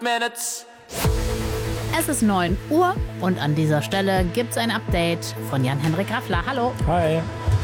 Minutes. Es ist 9 Uhr und an dieser Stelle gibt's ein Update von Jan-Henrik Raffler. Hallo. Hi.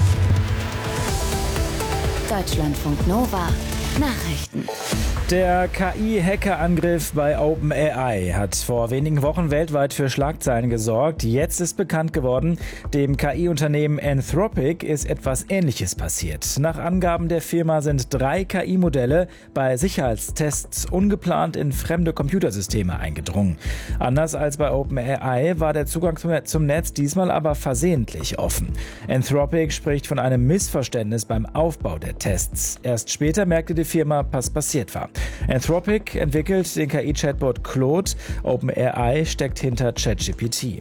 Deutschlandfunk Nova. Nachrichten. Der KI-Hackerangriff bei OpenAI hat vor wenigen Wochen weltweit für Schlagzeilen gesorgt. Jetzt ist bekannt geworden, dem KI-Unternehmen Anthropic ist etwas Ähnliches passiert. Nach Angaben der Firma sind 3 KI-Modelle bei Sicherheitstests ungeplant in fremde Computersysteme eingedrungen. Anders als bei OpenAI war der Zugang zum Netz diesmal aber versehentlich offen. Anthropic spricht von einem Missverständnis beim Aufbau der Tests. Erst später merkte die Firma, was passiert war. Anthropic entwickelt den KI-Chatbot Claude. OpenAI steckt hinter ChatGPT.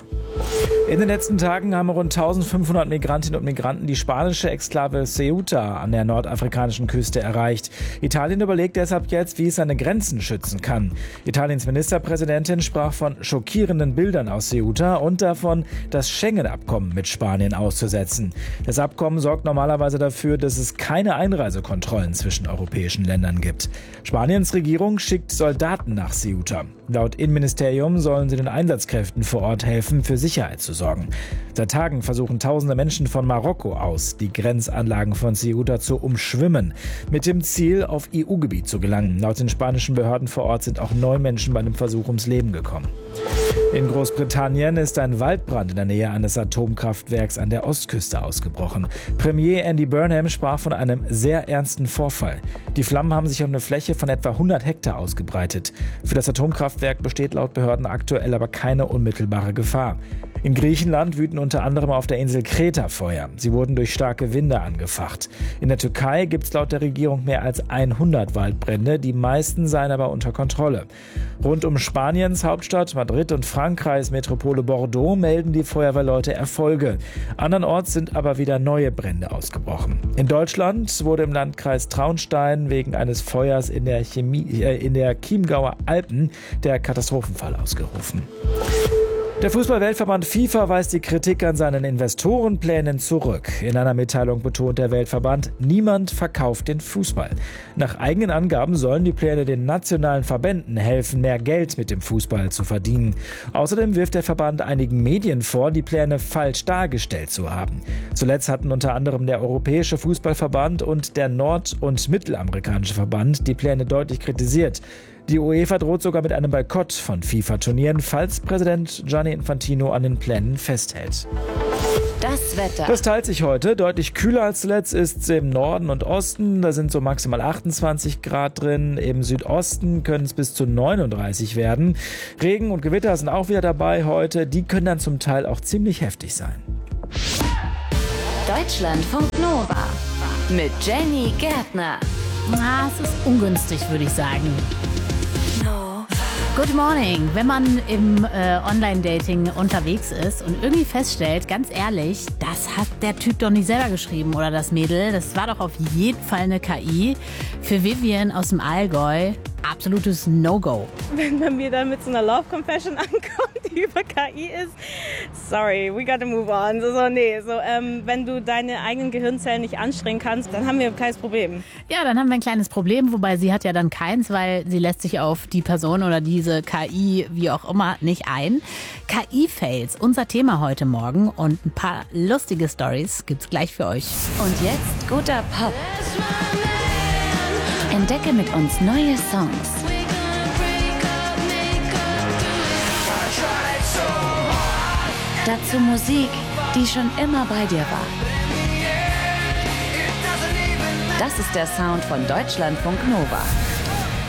In den letzten Tagen haben rund 1500 Migrantinnen und Migranten die spanische Exklave Ceuta an der nordafrikanischen Küste erreicht. Italien überlegt deshalb jetzt, wie es seine Grenzen schützen kann. Italiens Ministerpräsidentin sprach von schockierenden Bildern aus Ceuta und davon, das Schengen-Abkommen mit Spanien auszusetzen. Das Abkommen sorgt normalerweise dafür, dass es keine Einreisekontrollen zwischen europäischen Ländern gibt. Spaniens Regierung schickt Soldaten nach Ceuta. Laut Innenministerium sollen sie den Einsatzkräften vor Ort helfen, für Sicherheit zu sorgen. Seit Tagen versuchen tausende Menschen von Marokko aus, die Grenzanlagen von Ceuta zu umschwimmen, mit dem Ziel, auf EU-Gebiet zu gelangen. Laut den spanischen Behörden vor Ort sind auch 9 Menschen bei einem Versuch ums Leben gekommen. In Großbritannien ist ein Waldbrand in der Nähe eines Atomkraftwerks an der Ostküste ausgebrochen. Premier Andy Burnham sprach von einem sehr ernsten Vorfall. Die Flammen haben sich auf eine Fläche von etwa 100 Hektar ausgebreitet. Für das Atomkraftwerk besteht laut Behörden aktuell aber keine unmittelbare Gefahr. In Griechenland wüten unter anderem auf der Insel Kreta Feuer. Sie wurden durch starke Winde angefacht. In der Türkei gibt es laut der Regierung mehr als 100 Waldbrände. Die meisten seien aber unter Kontrolle. Rund um Spaniens Hauptstadt Madrid und Frankreichs Metropole Bordeaux melden die Feuerwehrleute Erfolge. Andernorts sind aber wieder neue Brände ausgebrochen. In Deutschland wurde im Landkreis Traunstein wegen eines Feuers in der Chiemgauer Alpen der Katastrophenfall ausgerufen. Der Fußball-Weltverband FIFA weist die Kritik an seinen Investorenplänen zurück. In einer Mitteilung betont der Weltverband, niemand verkauft den Fußball. Nach eigenen Angaben sollen die Pläne den nationalen Verbänden helfen, mehr Geld mit dem Fußball zu verdienen. Außerdem wirft der Verband einigen Medien vor, die Pläne falsch dargestellt zu haben. Zuletzt hatten unter anderem der Europäische Fußballverband und der Nord- und Mittelamerikanische Verband die Pläne deutlich kritisiert. Die UEFA droht sogar mit einem Boykott von FIFA-Turnieren, falls Präsident Gianni Infantino an den Plänen festhält. Das Wetter. Das teilt sich heute. Deutlich kühler als zuletzt ist es im Norden und Osten. Da sind so maximal 28 Grad drin. Im Südosten können es bis zu 39 werden. Regen und Gewitter sind auch wieder dabei heute. Die können dann zum Teil auch ziemlich heftig sein. Deutschlandfunk Nova. Mit Jenny Gärtner. Es ist ungünstig, würde ich sagen. Good morning. Wenn man im Online-Dating unterwegs ist und irgendwie feststellt, ganz ehrlich, das hat der Typ doch nicht selber geschrieben oder das Mädel, das war doch auf jeden Fall eine KI. Für Vivian aus dem Allgäu absolutes No-Go. Wenn man mir dann mit so einer Love-Confession ankommt, die über KI ist, sorry, we gotta move on. Wenn du deine eigenen Gehirnzellen nicht anstrengen kannst, dann haben wir ein kleines Problem. Ja, dann haben wir ein kleines Problem, wobei sie hat ja dann keins, weil sie lässt sich auf die Person oder diese KI, wie auch immer, nicht ein. KI-Fails, unser Thema heute Morgen und ein paar lustige Stories gibt's gleich für euch. Und jetzt guter Pop. Entdecke mit uns neue Songs. Dazu Musik, die schon immer bei dir war. Das ist der Sound von Deutschlandfunk Nova.